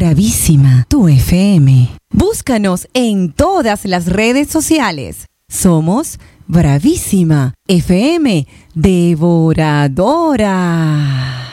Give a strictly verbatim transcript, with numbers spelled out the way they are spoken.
Bravísima, tu F M. Búscanos en todas las redes sociales. Somos Bravísima F M Devoradora.